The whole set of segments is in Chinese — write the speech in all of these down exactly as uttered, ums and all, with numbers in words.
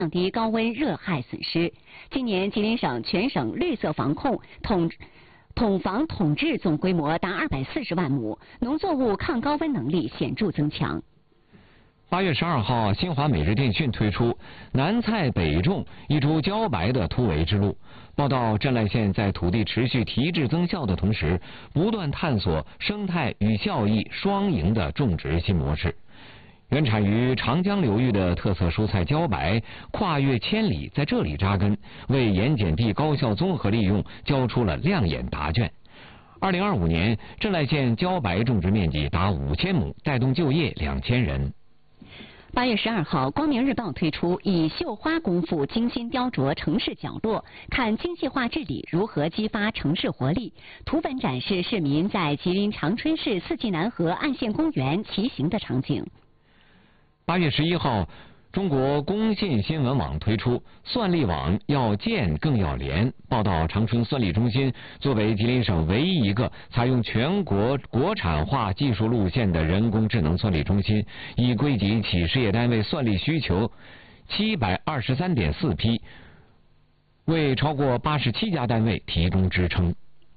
降低高温热害损失。今年吉林省全省绿色防控统统防统治总规模达二百四十万亩，农作物抗高温能力显著增强。 八月十二号，新华每日电讯推出“南菜北种，一株茭白的突围之路”。报道，镇赖县在土地持续提质增效的同时，不断探索生态与效益双赢的种植新模式。原产于长江流域的特色蔬菜茭白，跨越千里在这里扎根，为盐碱地高效综合利用交出了亮眼答卷。二零二五年，镇赖县茭白种植面积达五千亩，带动就业两千人。 八月十二号，《光明日报》推出以绣花功夫精心雕琢城市角落，看精细化治理如何激发城市活力。图文展示市民在吉林长春市四季南河岸县公园骑行的场景。 八月十一号，中国工信新闻网推出“算力网要建更要联”。报道，长春算力中心作为吉林省唯一一个采用全国国产化技术路线的人工智能算力中心，已归集企事业单位算力需求七百二十三点四批，为超过八十七家单位提供支撑。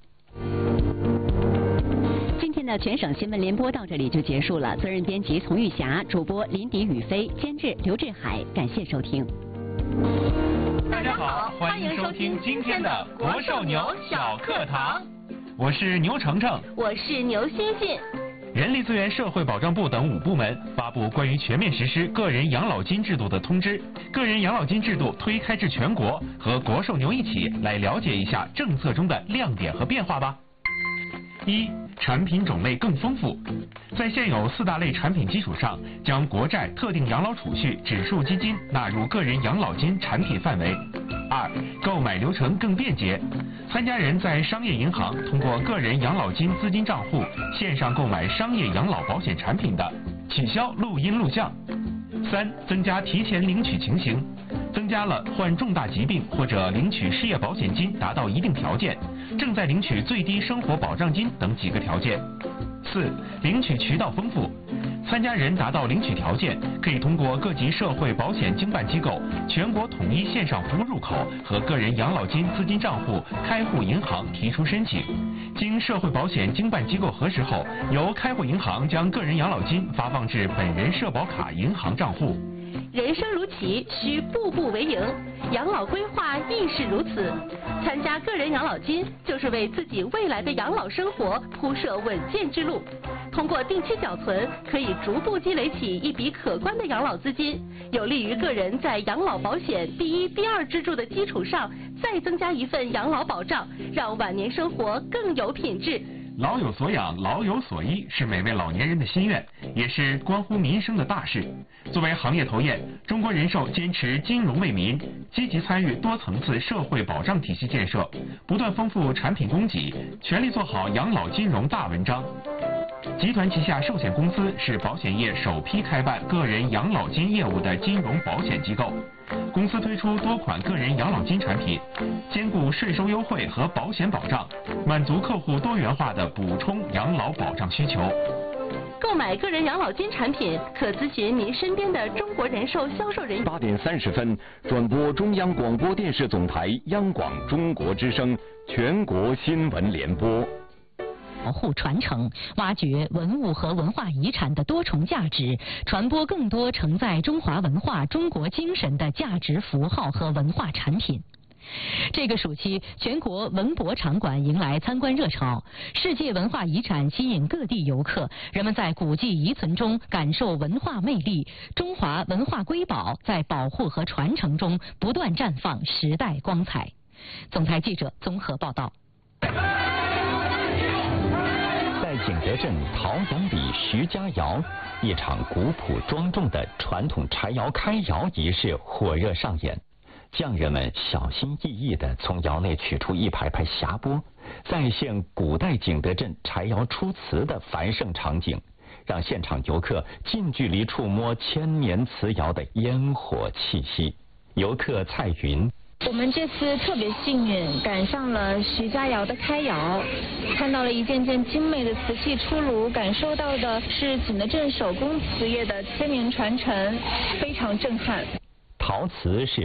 今天的全省新闻联播到这里就结束了。责任编辑丛玉霞，主播林迪宇飞，监制刘志海。感谢收听。 大家好，欢迎收听今天的国寿牛小课堂。我是牛程程， 我是牛欣欣。 人力资源社会保障部等五部门发布关于全面实施个人养老金制度的通知，个人养老金制度推开至全国，和国寿牛一起来了解一下政策中的亮点和变化吧。一、产品种类更丰富，在现有四大类产品基础上，将国债、特定养老储蓄、指数基金纳入个人养老金产品范围。二、购买流程更便捷，参加人在商业银行通过个人养老金资金账户线上购买商业养老保险产品的，取消录音录像。三、增加提前领取情形，增加了患重大疾病或者领取失业保险金达到一定条件，正在领取最低生活保障金等几个条件。四、领取渠道丰富，参加人达到领取条件，可以通过各级社会保险经办机构全国统一线上服务入口和个人养老金资金账户开户银行提出申请，经社会保险经办机构核实后，由开户银行将个人养老金发放至本人社保卡银行账户。 人生如棋，需步步为营，养老规划亦是如此。参加个人养老金，就是为自己未来的养老生活铺设稳健之路。通过定期缴存，可以逐步积累起一笔可观的养老资金，有利于个人在养老保险第一、第二支柱的基础上，再增加一份养老保障，让晚年生活更有品质。 老有所养，老有所依，是每位老年人的心愿，也是关乎民生的大事。作为行业头雁，中国人寿坚持金融为民，积极参与多层次社会保障体系建设，不断丰富产品供给，全力做好养老金融大文章。集团旗下寿险公司是保险业首批开办个人养老金业务的金融保险机构。公司推出多款个人养老金产品，兼顾税收优惠和保险保障，满足客户多元化的补充养老保障需求。 购买个人养老金产品，可咨询您身边的中国人寿销售人员。 八点三十分，转播中央广播电视总台央广中国之声全国新闻联播。 保护传承，挖掘文物和文化遗产的多重价值，传播更多承载中华文化、中国精神的价值符号和文化产品。这个暑期，全国文博场馆迎来参观热潮，世界文化遗产吸引各地游客，人们在古迹遗存中感受文化魅力，中华文化瑰宝在保护和传承中不断绽放时代光彩。总台记者综合报道。 在景德镇陶阳里徐家窑，一场古朴庄重的传统柴窑开窑仪式火热上演。匠人们小心翼翼地从窑内取出一排排匣钵，再现古代景德镇柴窑出瓷的繁盛场景，让现场游客近距离触摸千年瓷窑的烟火气息。游客蔡云。 我们这次特别幸运，赶上了徐家窑的开窑，看到了一件件精美的瓷器出炉，感受到的是景德镇手工瓷业的千年传承，非常震撼。 陶瓷是